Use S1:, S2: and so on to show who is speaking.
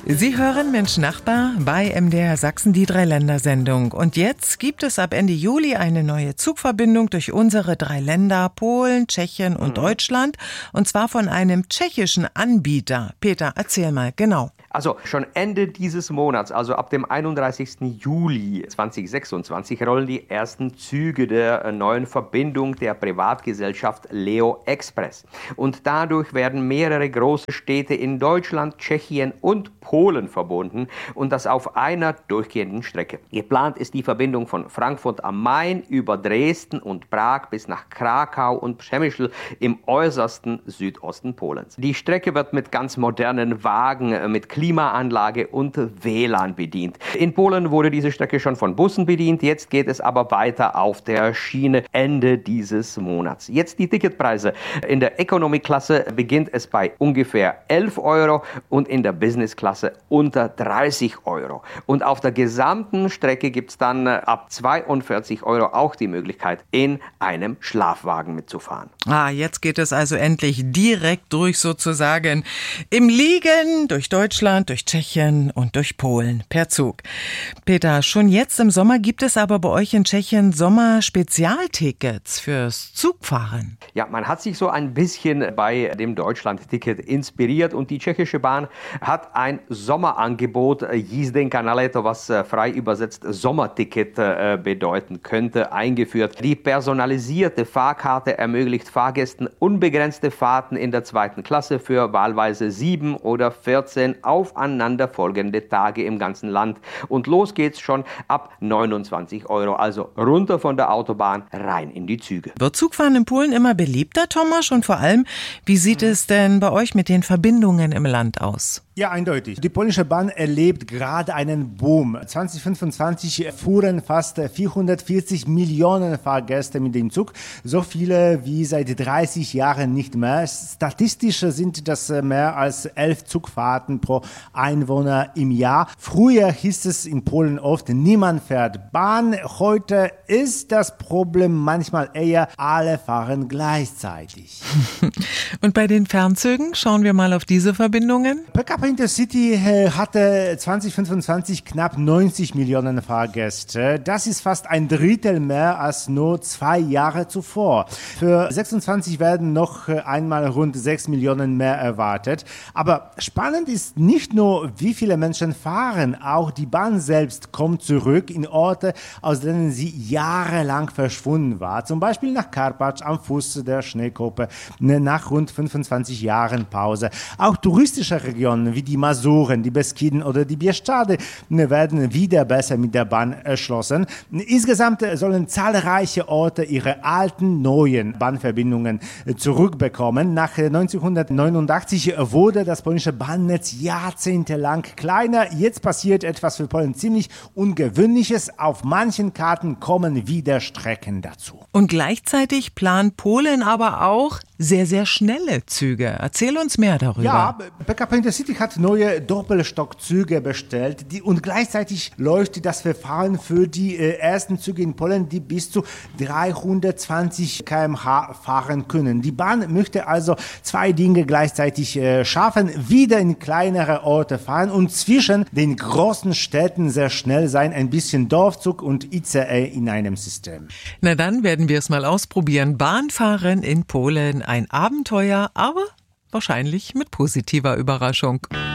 S1: Sie hören Mensch Nachbar bei MDR Sachsen, die Dreiländersendung. Und jetzt gibt es ab Ende Juli eine neue Zugverbindung durch unsere drei Länder Polen, Tschechien und Deutschland. Und zwar von einem tschechischen Anbieter. Peter, erzähl mal, genau.
S2: Also schon Ende dieses Monats, also ab dem 31. Juli 2026, rollen die ersten Züge der neuen Verbindung der Privatgesellschaft Leo Express. Und dadurch werden mehrere große Städte in Deutschland, Tschechien und Polen verbunden und das auf einer durchgehenden Strecke. Geplant ist die Verbindung von Frankfurt am Main über Dresden und Prag bis nach Krakau und Przemyśl im äußersten Südosten Polens. Die Strecke wird mit ganz modernen Wagen, mit Klimaanlage und WLAN bedient. In Polen wurde diese Strecke schon von Bussen bedient, jetzt geht es aber weiter auf der Schiene Ende dieses Monats. Jetzt die Ticketpreise. In der Economy-Klasse beginnt es bei ungefähr 11 Euro und in der Business-Klasse unter 30 Euro. Und auf der gesamten Strecke gibt es dann ab 42 Euro auch die Möglichkeit, in einem Schlafwagen mitzufahren.
S1: Jetzt geht es also endlich direkt durch sozusagen im Liegen durch Deutschland, durch Tschechien und durch Polen per Zug. Peter, schon jetzt im Sommer gibt es aber bei euch in Tschechien Sommer-Spezialtickets fürs Zugfahren.
S2: Ja, man hat sich so ein bisschen bei dem Deutschland-Ticket inspiriert und die tschechische Bahn hat ein Sommerangebot, Jízdenka na léto, was frei übersetzt Sommerticket bedeuten könnte, eingeführt. Die personalisierte Fahrkarte ermöglicht Fahrgästen unbegrenzte Fahrten in der zweiten Klasse für wahlweise 7 oder 14 aufeinanderfolgende Tage im ganzen Land. Und los geht's schon ab 29 Euro, also runter von der Autobahn, rein in die Züge.
S1: Wird Zugfahren in Polen immer beliebter, Tomasz? Und vor allem, wie sieht es denn bei euch mit den Verbindungen im Land aus?
S3: Ja, eindeutig. Die polnische Bahn erlebt gerade einen Boom. 2025 fuhren fast 440 Millionen Fahrgäste mit dem Zug. So viele wie seit 30 Jahren nicht mehr. Statistisch sind das mehr als 11 Zugfahrten pro Einwohner im Jahr. Früher hieß es in Polen oft, niemand fährt Bahn. Heute ist das Problem manchmal eher, alle fahren gleichzeitig.
S1: Und bei den Fernzügen schauen wir mal auf diese Verbindungen.
S3: PKP Intercity hatte 2025 knapp 90 Millionen Fahrgäste. Das ist fast ein Drittel mehr als nur 2 Jahre zuvor. Für 26 werden noch einmal rund 6 Millionen mehr erwartet. Aber spannend ist nicht nur, wie viele Menschen fahren, auch die Bahn selbst kommt zurück in Orte, aus denen sie jahrelang verschwunden war. Zum Beispiel nach Karpacz am Fuß der Schneekuppe nach rund 25 Jahren Pause. Auch touristische Regionen wie die Masuren, die Beskiden oder die Bieszczady werden wieder besser mit der Bahn erschlossen. Insgesamt sollen zahlreiche Orte ihre alten, neuen Bahnverbindungen zurückbekommen. Nach 1989 wurde das polnische Bahnnetz jahrzehntelang kleiner. Jetzt passiert etwas für Polen ziemlich Ungewöhnliches. Auf manchen Karten kommen wieder Strecken dazu.
S1: Und gleichzeitig plant Polen aber auch sehr, sehr schnelle Züge. Erzähl uns mehr darüber.
S3: Ja, PKP Intercity hat neue Doppelstockzüge bestellt und gleichzeitig läuft das Verfahren für die ersten Züge in Polen, die bis zu 320 km/h fahren können. Die Bahn möchte also 2 Dinge gleichzeitig schaffen, wieder in kleinere Orte fahren und zwischen den großen Städten sehr schnell sein, ein bisschen Dorfzug und ICE in einem System.
S1: Na dann werden wir es mal ausprobieren. Bahnfahren in Polen, ein Abenteuer, aber wahrscheinlich mit positiver Überraschung.